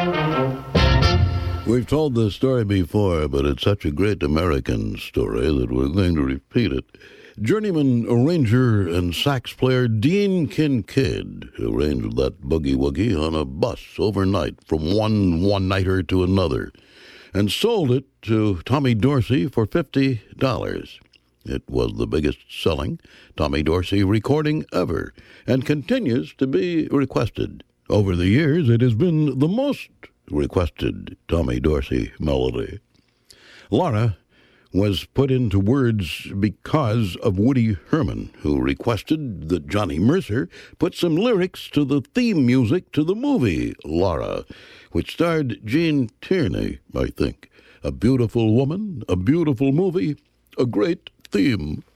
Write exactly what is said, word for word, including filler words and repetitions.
We've told this story before, but it's such a great American story that we're going to repeat it. Journeyman arranger and sax player Dean Kincaid arranged that boogie-woogie on a bus overnight from one one-nighter to another and sold it to Tommy Dorsey for fifty dollars. It was the biggest-selling Tommy Dorsey recording ever and continues to be requested. Over the years, it has been the most requested Tommy Dorsey melody. Laura was put into words because of Woody Herman, who requested that Johnny Mercer put some lyrics to the theme music to the movie Laura, which starred Gene Tierney, I think. A beautiful woman, a beautiful movie, a great theme.